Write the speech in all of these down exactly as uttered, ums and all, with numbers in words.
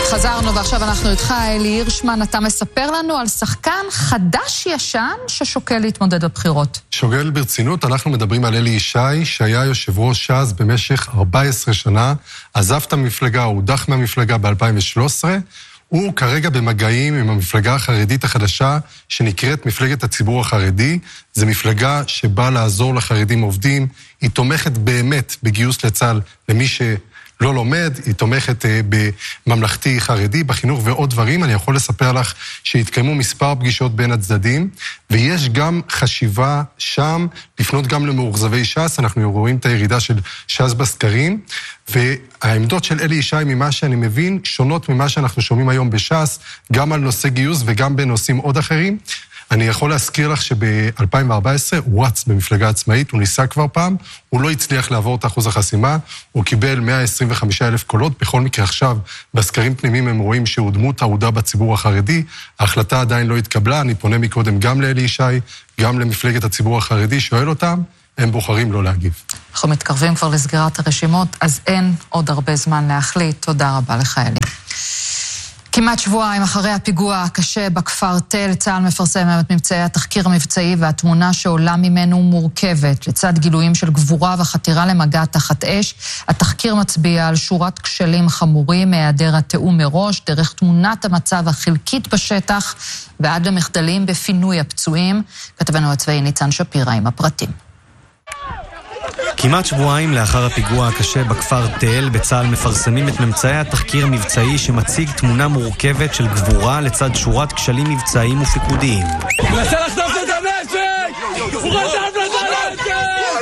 חזרנו ועכשיו אנחנו איתך, אלי הירשמן, אתה מספר לנו על שחקן חדש ישן ששוקל להתמודד בבחירות. שוגל ברצינות, אנחנו מדברים על אלי ישי, שהיה יושב ראש ש"ס במשך ארבע עשרה שנה, עזב את המפלגה, הוא הודח מהמפלגה ב-אלפיים ושלוש עשרה, הוא כרגע במגעים עם המפלגה החרדית החדשה, שנקראת מפלגת הציבור החרדי. זו מפלגה שבאה לעזור לחרדים עובדים, היא תומכת באמת בגיוס לצה"ל למי ש... לא לומד, היא תומכת בממלכתי חרדי, בחינוך ועוד דברים. אני יכול לספר לך שהתקיימו מספר פגישות בין הצדדים, ויש גם חשיבה שם, לפנות גם למאוכזבי ש"ס, אנחנו רואים את הירידה של ש"ס בסקרים, והעמדות של אלי ישי, ממה שאני מבין, שונות ממה שאנחנו שומעים היום בש"ס, גם על נושא גיוס וגם בנושאים עוד אחרים. אני יכול להזכיר לך שב-אלפיים וארבע עשרה הוא רץ במפלגה עצמאית, הוא ניסה כבר פעם, הוא לא הצליח לעבור את אחוז החסימה, הוא קיבל מאה עשרים וחמישה אלף קולות, בכל מקרה עכשיו בסקרים פנימיים הם רואים שהוא דמות אהודה בציבור החרדי, ההחלטה עדיין לא התקבלה, אני פונה מקודם גם לאלי ישי, גם למפלגת הציבור החרדי, שואל אותם, הם בוחרים לא להגיב. אנחנו מתקרבים כבר לסגירת הרשימות, אז אין עוד הרבה זמן להחליט, תודה רבה לך אלי. כמעט שבועיים אחרי הפיגוע הקשה בכפר תל, צה"ל מפרסם את ממצאי התחקיר המבצעי והתמונה שעולה ממנו מורכבת. לצד גילויים של גבורה וחתירה למגע תחת אש, התחקיר מצביע על שורת כשלים חמורים מהיעדר התיאום מראש, דרך תמונת המצב החלקית בשטח, ועד למחדלים בפינוי הפצועים. כתבנו הצבאי ניצן שפירא עם הפרטים. כמעט שבועיים לאחר הפיגוע הקשה בכפר תל, בצה"ל מפרסמים את ממצאי התחקיר המבצעי שמציג תמונה מורכבת של גבורה לצד שורת כשלים מבצעיים ופיקודיים. מנסה לחטוף את הנשק! הוא חטף את הנשק!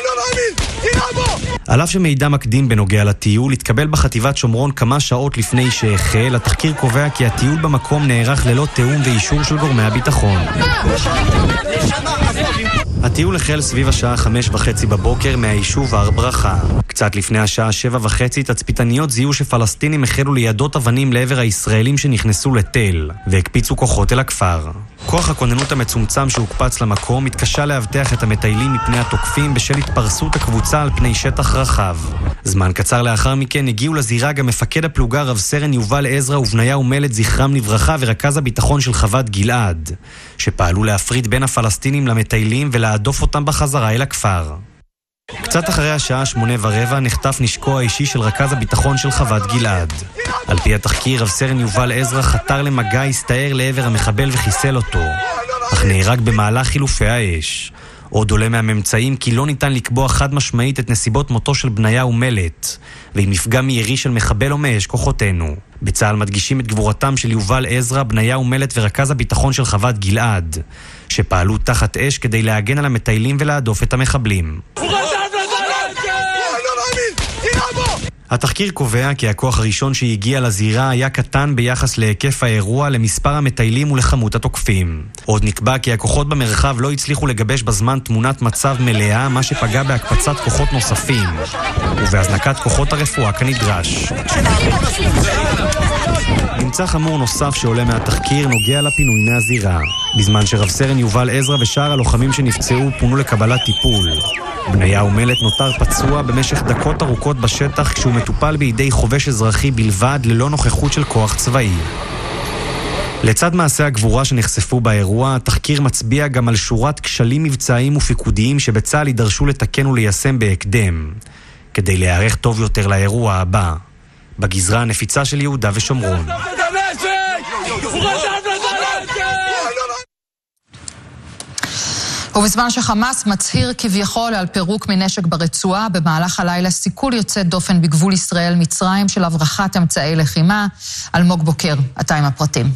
על אף שמידע מקדים בנוגע לטיול, התקבל בחטיבת שומרון כמה שעות לפני שהחל, התחקיר קובע כי הטיול במקום נערך ללא תיאום ואישור של גורמי הביטחון. הטיול החל סביב השעה חמש וחצי בבוקר מהיישוב הר ברכה. קצת לפני השעה שבע וחצי, תצפיתניות זיהו שפלסטינים החלו לידות אבנים לעבר הישראלים שנכנסו לתל, והקפיצו כוחות אל הכפר. כוח הכוננות המצומצם שהוקפץ למקום התקשה להבטח את המטיילים מפני התוקפים בשל התפרסות הקבוצה על פני שטח רחב. זמן קצר לאחר מכן הגיעו לזירה גם מפקד הפלוגה רב סרן יובל עזרא ובניה ומלט זכרם לברכה ורכז הביטחון של חוות גלעד, שפעלו להפריד בין הפלסטינים למטיילים ולהדוף אותם בחזרה אל הכפר. קצת אחרי השעה שמונה ורבע נחטף נשקו האישי של רכז הביטחון של חוות גלעד. על פי התחקיר, רב סרן יובל עזרא חתר למגע, הסתער לעבר המחבל וחיסל אותו, אך נהרג במהלך חילופי האש. עוד עולה מהממצאים כי לא ניתן לקבוע חד משמעית את נסיבות מותו של בניה ומלט, ועם נפגע מירי של מחבל או מאש כוחותינו. בצה"ל מדגישים את גבורתם של יובל עזרא, בניה ומלט ורכז הביטחון של חוות גלעד, שפעלו תחת אש כדי להגן על המטיילים ולהדוף את המחבלים. התחקיר קובע כי הכוח הראשון שהגיע לזירה היה קטן ביחס להיקף האירוע, למספר המטיילים ולכמות התוקפים. עוד נקבע כי הכוחות במרחב לא הצליחו לגבש בזמן תמונת מצב מלאה, מה שפגע בהקפצת כוחות נוספים ובהזנקת כוחות הרפואה כנדרש. נמצא חמור נוסף שעולה מהתחקיר נוגע לפינוי מהזירה. בזמן שרב סרן יובל עזרא ושאר הלוחמים שנפצעו פונו לקבלת טיפול, בניה ומלט נותר פצוע במשך דקות ארוכות בשטח כשהוא מטופל בידי חובש אזרחי בלבד ללא נוכחות של כוח צבאי. לצד מעשי הגבורה שנחשפו באירוע, התחקיר מצביע גם על שורת כשלים מבצעיים ופיקודיים שבצה"ל יידרשו לתקן וליישם בהקדם, כדי להיערך טוב יותר לאירוע הבא, בגזרה הנפיצה של יהודה ושומרון. ובזמן שחמאס מצהיר כביכול על פירוק מנשק ברצועה, במהלך הלילה סיכול יוצא דופן בגבול ישראל-מצרים של הברחת אמצעי לחימה. אלמוג בוקר, אתה עם הפרטים.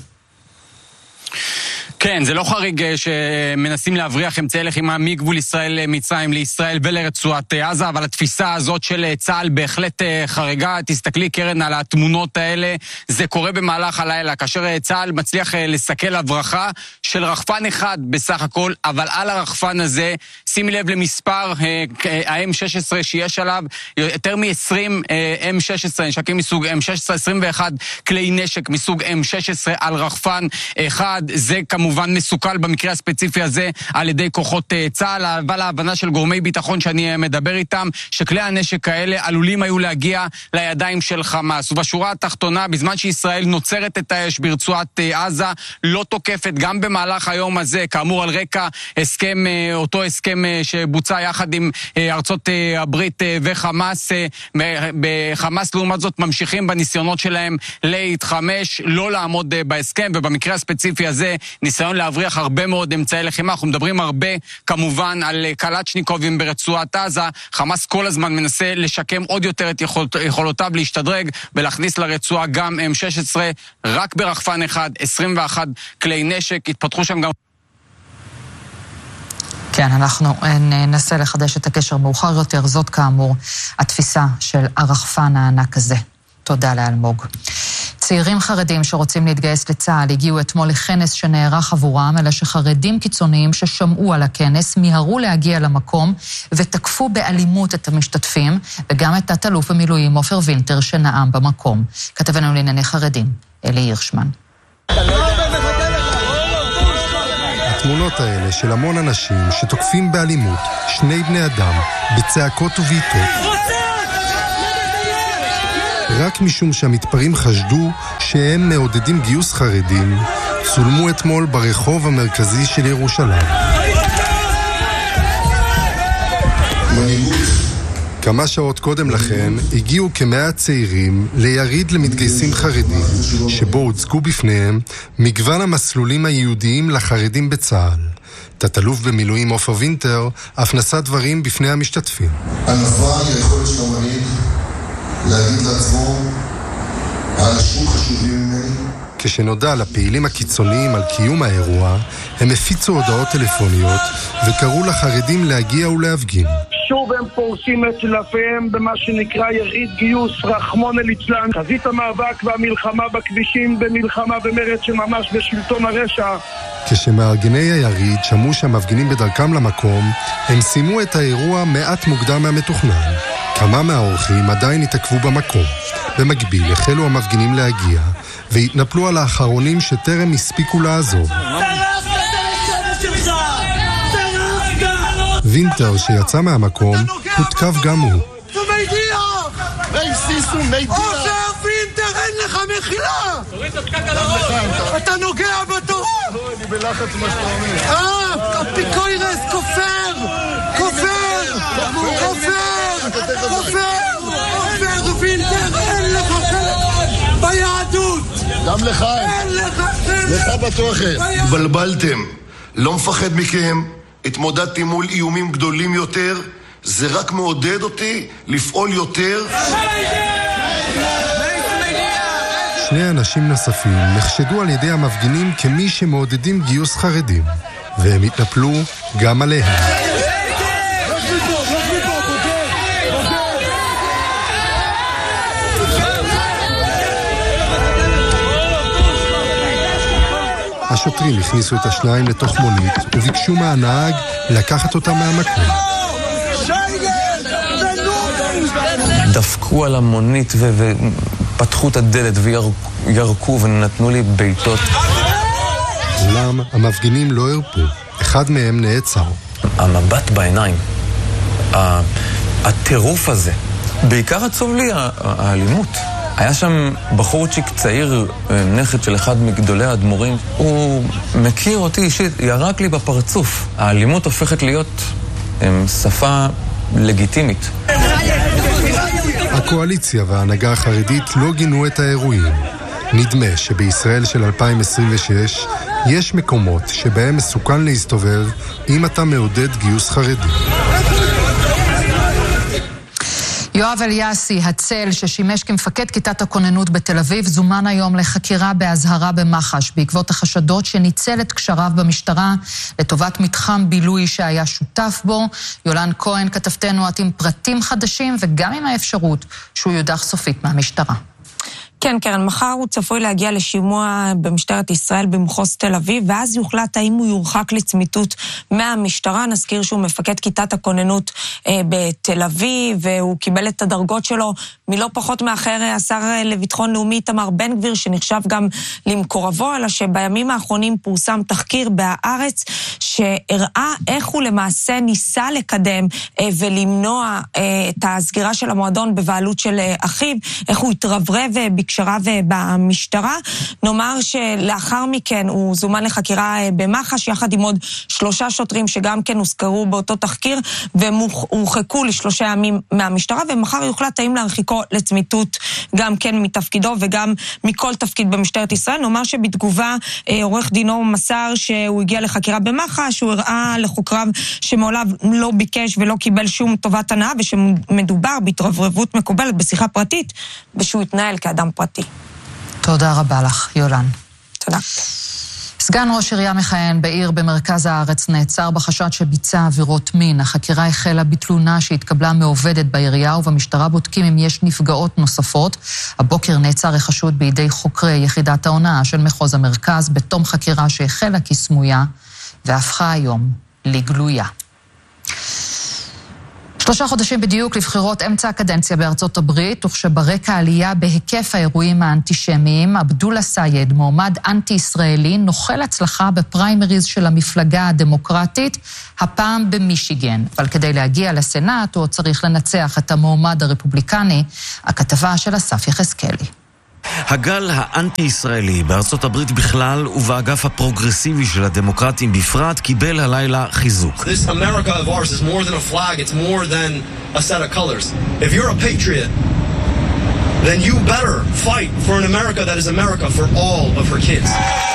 כן, זה לא חריג שמנסים להבריח אמצעי לחימה מגבול ישראל-מצרים לישראל ולרצועת עזה, אבל התפיסה הזאת של צה"ל בהחלט חריגה. תסתכלי קרן על התמונות האלה, זה קורה במהלך הלילה, כאשר צה"ל מצליח לסכל הברחה של רחפן אחד בסך הכל, אבל על הרחפן הזה, שימי לב למספר ה-אם שש עשרה שיש עליו, יותר מ-עשרים אם שש עשרה, נשקים מסוג אם שש עשרה, עשרים ואחד כלי נשק מסוג אם שש עשרה על רחפן אחד. זה כמובן מסוכל במקרה הספציפי הזה על ידי כוחות צה"ל, אבל ההבנה של גורמי ביטחון שאני מדבר איתם, שכלי הנשק האלה עלולים היו להגיע לידיים של חמאס. ובשורה התחתונה, בזמן שישראל נוצרת את האש ברצועת עזה, לא תוקפת גם במהלך היום הזה, כאמור על רקע הסכם, אותו הסכם שבוצע יחד עם ארצות הברית וחמאס. בחמאס לעומת זאת ממשיכים בניסיונות שלהם להתחמש, לא לעמוד בהסכם, ובמקרה הספציפי הזה ניסיון להבריח הרבה מאוד אמצעי לחימה. אנחנו מדברים הרבה כמובן על קלצ'ניקובים ברצועת עזה. חמאס כל הזמן מנסה לשקם עוד יותר את יכול, יכולותיו להשתדרג ולהכניס לרצועה גם אם שש עשרה, רק ברחפן אחד, עשרים ואחת כלי נשק. התפתחו שם גם... כן, אנחנו ננסה לחדש את הקשר מאוחר יותר. זאת כאמור התפיסה של הרחפן הענק הזה. תודה לאלמוג. צעירים חרדים שרוצים להתגייס לצה"ל הגיעו אתמול לכנס שנערך עבורם, אלא שחרדים קיצוניים ששמעו על הכנס מיהרו להגיע למקום ותקפו באלימות את המשתתפים, וגם את תת-אלוף במילואים עופר וינטר שנאם במקום. כתבנו לענייני חרדים, אלי הירשמן. התמונות האלה של המון אנשים שתוקפים באלימות שני בני אדם בצעקות ובעיטות, רק משום שהמתפרעים חשדו שהם מעודדים גיוס חרדים, צולמו אתמול ברחוב המרכזי של ירושלים. כמה שעות קודם לכן הגיעו כמאה צעירים ליריד למתגייסים חרדים, שבו הוצגו בפניהם מגוון המסלולים היהודיים לחרדים בצה"ל. תת-אלוף במילואים עופר וינטר אף נשא דברים בפני המשתתפים. הנבואה היא היכולת של המנהיג להגיד לעצמו, האנשים חשובים ממני. כשנודע לפעילים הקיצוניים על קיום האירוע, הם הפיצו הודעות טלפוניות וקראו לחרדים להגיע ולהפגין. שוב הם פורסים את צלפיהם במה שנקרא יריד גיוס רחמון ליצלן. חזית המאבק והמלחמה בכבישים במלחמה במרד שממש בשלטון הרשע. כשמארגני היריד שמעו שהמפגינים בדרכם למקום, הם סיימו את האירוע מעט מוקדם מהמתוכנן. כמה מהאורחים עדיין התעכבו במקום. במקביל החלו המפגינים להגיע, והתנפלו על האחרונים שטרם הספיקו לעזוב. וינטר שיצא מהמקום הותקף גם הוא. עופר וינטר, אין לך מחילה! אתה נוגע בתורה! אני בלחץ מה שאתה אומר. אה, אפיקוירס, כופר! כופר! כופר! כופר! עופר וינטר, אין לך חלק ביהדות! גם לך אין. אין לך חלק! לך בטוח אין. התבלבלתם. לא מפחד מכם. התמודדתי מול איומים גדולים יותר. זה רק מעודד אותי לפעול יותר. שני אנשים נוספים נחשדו על ידי המפגינים כמי שמעודדים גיוס חרדים, והם התנפלו גם עליהם. השוטרים הכניסו את השניים לתוך מונית וביקשו מהנהג לקחת אותם מהמקום. דפקו על המונית ופתחו את הדלת וירקו ונתנו לי בעיטות. אולם המפגינים לא הרפו. אחד מהם נעצר. המבט בעיניים, הטירוף הזה, בעיקר עצוב לי האלימות. היה שם בחורצ'יק צעיר, נכד של אחד מגדולי האדמו"רים. הוא מכיר אותי אישית, ירק לי בפרצוף. האלימות הופכת להיות שפה לגיטימית. הקואליציה וההנהגה החרדית לא גינו את האירועים. נדמה שבישראל של אלפיים עשרים ושש יש מקומות שבהם מסוכן להסתובב אם אתה מעודד גיוס חרדי. יואב אליאסי, הצל ששימש כמפקד כיתת הכוננות בתל אביב, זומן היום לחקירה בהזהרה במח"ש, בעקבות החשדות שניצל את קשריו במשטרה לטובת מתחם בילוי שהיה שותף בו. יולן כהן, כתבתנו, את עם פרטים חדשים וגם עם האפשרות שהוא יודח סופית מהמשטרה. כן, קרן, מחר הוא צפוי להגיע לשימוע במשטרת ישראל במחוז תל אביב, ואז יוחלט האם הוא יורחק לצמיתות מהמשטרה. נזכיר שהוא מפקד כיתת הכוננות אה, בתל אביב, והוא קיבל את הדרגות שלו מלא פחות מאחר השר לביטחון לאומי איתמר בן גביר, שנחשב גם למקורבו, אלא שבימים האחרונים פורסם תחקיר בהארץ, שהראה איך הוא למעשה ניסה לקדם אה, ולמנוע אה, את הסגירה של המועדון בבעלות של אה, אחיו, איך הוא התרברב בקשריו במשטרה. נאמר שלאחר מכן הוא זומן לחקירה במח"ש, יחד עם עוד שלושה שוטרים שגם כן הוזכרו באותו תחקיר, והם הורחקו לשלושה ימים מהמשטרה, ומחר יוחלט האם להרחיקו לצמיתות גם כן מתפקידו וגם מכל תפקיד במשטרת ישראל. נאמר שבתגובה עורך דינו מסר שהוא הגיע לחקירה במח"ש, הוא הראה לחוקריו שמעולם לא ביקש ולא קיבל שום טובת הנאה, ושמדובר בהתרברבות מקובלת בשיחה פרטית, ושהוא התנהל כאדם פרטי. תודה רבה לך, יולן. תודה. סגן ראש עירייה מכהן בעיר במרכז הארץ נעצר בחשד שביצע עבירות מין. החקירה החלה בתלונה שהתקבלה מעובדת בעירייה, ובמשטרה בודקים אם יש נפגעות נוספות. הבוקר נעצר החשוד בידי חוקרי יחידת ההונאה של מחוז המרכז, בתום חקירה שהחלה כסמויה והפכה היום לגלויה. שלושה חודשים בדיוק לבחירות אמצע הקדנציה בארצות הברית, וכשברקע עלייה בהיקף האירועים האנטישמיים, עבדולה סייד, מועמד אנטי-ישראלי, נוחל הצלחה בפריימריז של המפלגה הדמוקרטית, הפעם במישיגן. אבל כדי להגיע לסנאט הוא צריך לנצח את המועמד הרפובליקני. הכתבה של אסף יחזקאלי. הגל האנטי-ישראלי בארצות הברית בכלל ובאגף הפרוגרסיבי של הדמוקרטים בפרט קיבל הלילה חיזוק. This America of ours is more than a flag, it's more than a set of colors. If you're a patriot, then you better fight for an America that is America for all of her kids.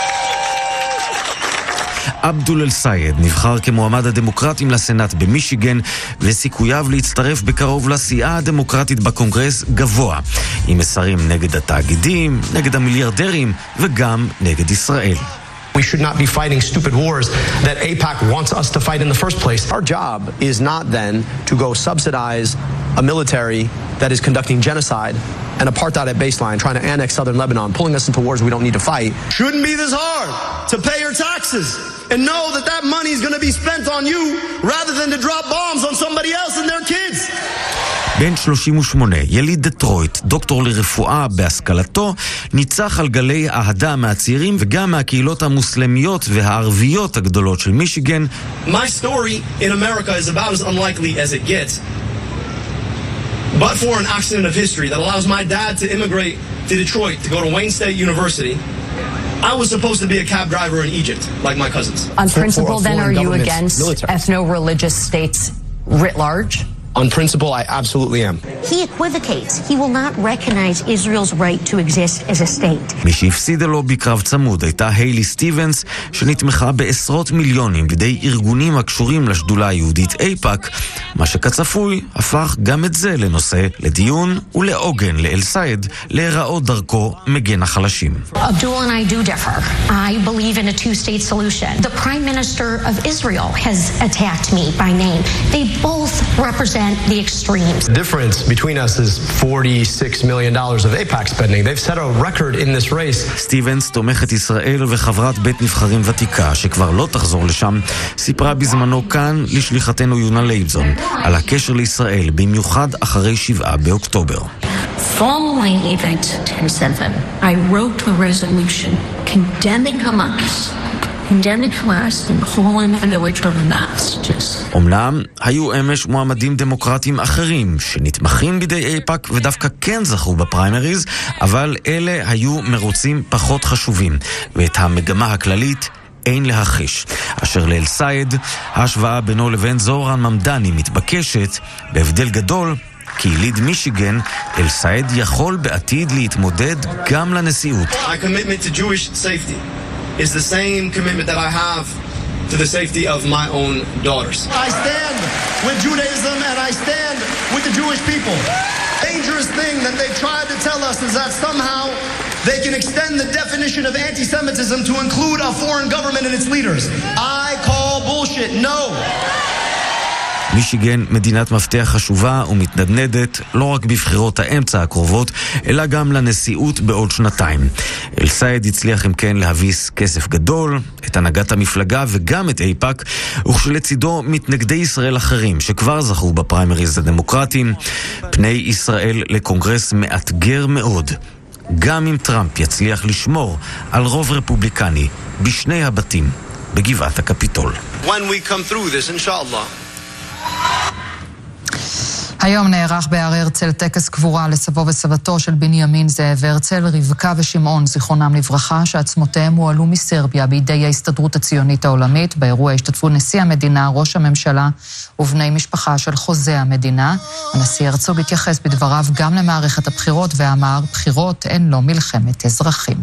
עבדול אל-סייד נבחר כמועמד הדמוקרטים לסנאט במישיגן, וסיכוייו להצטרף בקרוב לסיעה הדמוקרטית בקונגרס גבוה, עם מסרים נגד התאגידים, נגד המיליארדרים וגם נגד ישראל. We should not be fighting stupid wars that AIPAC wants us to fight in the first place. Our job is not then to go subsidize a military that is conducting genocide and apartheid at baseline, trying to annex southern Lebanon, pulling us into wars we don't need to fight. Shouldn't be this hard to pay your taxes and know that that money is going to be spent on you rather than to drop bombs on somebody else and their kids. בן שלושים ושמונה, יליד דטרויט, דוקטור לרפואה בהשכלתו, ניצח על גלי אהדה מהצעירים וגם מהקהילות המוסלמיות והערביות הגדולות של מישיגן. My story in America is about as unlikely as it gets. But for an accident of history that allows my dad to immigrate to Detroit to go to Wayne State University, I was supposed to be a cab driver in Egypt, like my cousins. On principle, then, are you against ethno-religious states writ large? On principle, I absolutely am. He equivocates. He will not recognize Israel's right to exist as a state. מי שהפסידה לו בקרב צמוד הייתה היילי סטיבנס, שנתמכה בעשרות מיליונים בידי ארגונים הקשורים לשדולה היהודית אייפאק, מה שכצפוי הפך גם את זה לנושא לדיון ולעוגן לאל-סייד להיראות דרכו מגן החלשים. Abdul and I do differ. I believe in a two-state solution. The Prime Minister of Israel has attacked me by name. They both represent the extremes. The difference between us is forty-six million dollars of AIPAC spending. They've set a record in this race. סטיבנס, תומכת ישראל וחברת בית נבחרים ותיקה שכבר לא תחזור לשם, סיפרה בזמנו כאן לשליחתנו יונה לייבזון על הקשר לישראל, במיוחד אחרי שבעה באוקטובר. Following event ten seven, I wrote a resolution condemning Hamas. condemning Hamas and calling an illegitimate messages. אומנם היו אמש מועמדים דמוקרטים אחרים שנתמכים בידי אייפאק ודווקא כן זכו בפריימריז, אבל אלה היו מרוצים פחות חשובים, ואת המגמה הכללית אין להחיש. אשר לאל-סייד, ההשוואה בינו לבין זוהרן ממדני מתבקשת, בהבדל גדול, כי יליד מישיגן, אל-סייד יכול בעתיד להתמודד גם לנשיאות. My commitment to Jewish safety is the same commitment that I have to the safety of my own daughters. I stand with Judaism and I stand with the Jewish people. Dangerous thing that they've tried to tell us is that somehow they can extend the definition of anti-Semitism to include a foreign government and its leaders. I call bullshit. No. מישיגן מדינת מפתח חשובה ומתנדנדת לא רק בבחירות האמצע הקרובות, אלא גם לנשיאות בעוד שנתיים. אל-סייד הצליח אם כן להביס כסף גדול, את הנהגת המפלגה וגם את אייפאק, וכשלצידו מתנגדי ישראל אחרים שכבר זכו בפריימריז הדמוקרטיים. פני ישראל לקונגרס מאתגר מאוד, גם אם טראמפ יצליח לשמור על רוב רפובליקני בשני הבתים בגבעת הקפיטול. When we come through this, inshallah. היום נערך בהר הרצל טקס קבורה לסבו וסבתו של בנימין זאב הרצל, רבקה ושמעון, זיכרונם לברכה, שעצמותיהם הועלו מסרביה בידי ההסתדרות הציונית העולמית. באירוע השתתפו נשיא המדינה, ראש הממשלה ובני משפחה של חוזה המדינה. הנשיא הרצוג התייחס בדבריו גם למערכת הבחירות ואמר, בחירות הן לא מלחמת אזרחים.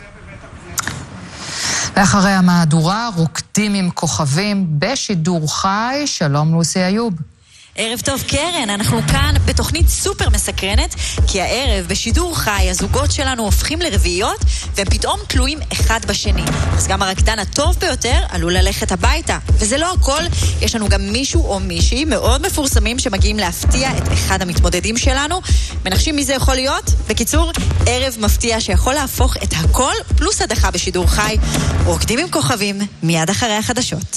ואחרי המהדורה, רוקדים עם כוכבים בשידור חי. שלום לוסי איוב. ערב טוב קרן, אנחנו כאן בתוכנית סופר מסקרנת, כי הערב בשידור חי הזוגות שלנו הופכים לרביעיות והם פתאום תלויים אחד בשני. אז גם הרקדן הטוב ביותר עלול ללכת הביתה. וזה לא הכל, יש לנו גם מישהו או מישהי מאוד מפורסמים שמגיעים להפתיע את אחד המתמודדים שלנו. מנחשים מי זה יכול להיות? בקיצור, ערב מפתיע שיכול להפוך את הכל פלוס הדחה בשידור חי. רוקדים עם כוכבים מיד אחרי החדשות.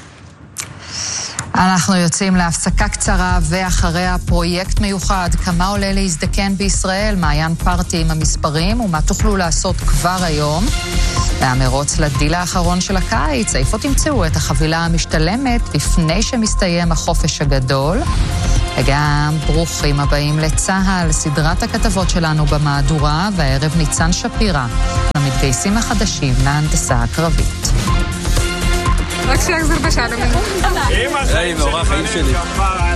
אנחנו יוצאים להפסקה קצרה ואחריה פרויקט מיוחד, כמה עולה להזדקן בישראל, מעיין פרטי עם המספרים ומה תוכלו לעשות כבר היום. והמרוץ לדיל האחרון של הקיץ, איפה תמצאו את החבילה המשתלמת לפני שמסתיים החופש הגדול. וגם ברוכים הבאים לצהל, סדרת הכתבות שלנו במהדורה, והערב ניצן שפירה, המתגייסים החדשים להנדסה הקרבית. רק שיחזר בשער ממנו. היי, נורא חיים שלי.